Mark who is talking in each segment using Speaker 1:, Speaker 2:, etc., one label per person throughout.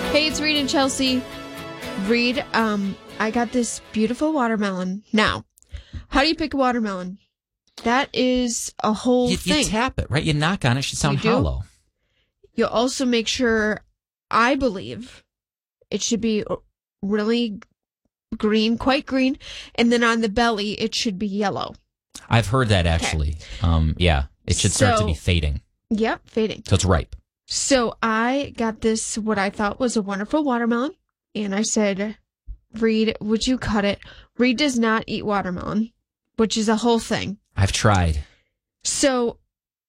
Speaker 1: Hey, it's Reed and Chelsea. Reed, I got this beautiful watermelon. Now, how do you pick a watermelon? That is a whole thing.
Speaker 2: You tap it, right? You knock on it. It should sound hollow.
Speaker 1: You'll also make sure, I believe, it should be really green, quite green. And then on the belly, it should be yellow.
Speaker 2: I've heard that, actually. Yeah, it should start to be fading.
Speaker 1: Yep, fading.
Speaker 2: So it's ripe.
Speaker 1: So I got this, what I thought was a wonderful watermelon. And I said, Reed, would you cut it? Reed does not eat watermelon, which is a whole thing.
Speaker 2: I've tried.
Speaker 1: So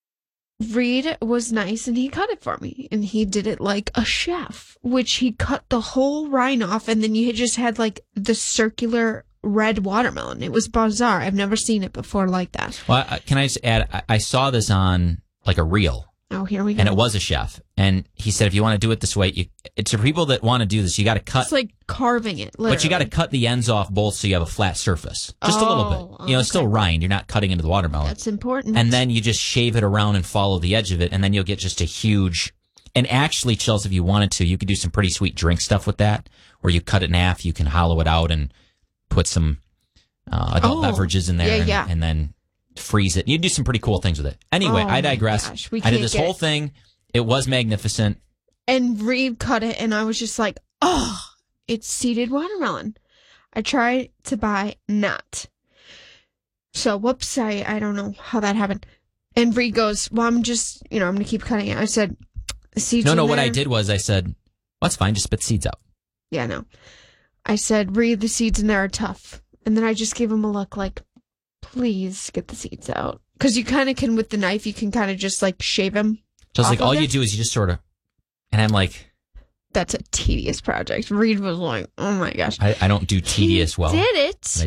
Speaker 1: Reed was nice and he cut it for me. And he did it like a chef, which he cut the whole rind off. And then you just had like the circular red watermelon. It was bizarre. I've never seen it before like that.
Speaker 2: Well, can I just add, I saw this on like a reel.
Speaker 1: Oh, here we go.
Speaker 2: And it was a chef. And he said, if you want to do it this way, it's for people that want to do this, you got to cut.
Speaker 1: It's like carving it, literally.
Speaker 2: But you got to cut the ends off both so you have a flat surface. Just a little bit. It's still rind. You're not cutting into the watermelon.
Speaker 1: That's important.
Speaker 2: And then you just shave it around and follow the edge of it, and then you'll get just a huge... And actually, Chelsea, if you wanted to, you could do some pretty sweet drink stuff with that, where you cut it in half, you can hollow it out and put some adult beverages in there, and then freeze it. You do some pretty cool things with it. Anyway, I digress.
Speaker 1: Gosh,
Speaker 2: I did this whole thing. It was magnificent.
Speaker 1: And Reed cut it, and I was just like, oh, it's seeded watermelon. I tried to buy not. So, whoops, I don't know how that happened. And Reed goes, well, I'm just, I'm going to keep cutting it. I said, seeds
Speaker 2: No, what I did was I said, well, that's fine, just spit seeds out.
Speaker 1: Yeah, no. I said, Reed, the seeds in there are tough. And then I just gave him a look like, please get the seeds out. Because you kind of can, with the knife, you can kind of just like shave him.
Speaker 2: So it's like all you do is you just sort of, and I'm like,
Speaker 1: that's a tedious project. Reed was like, oh my gosh.
Speaker 2: I don't do tedious well.
Speaker 1: Did it.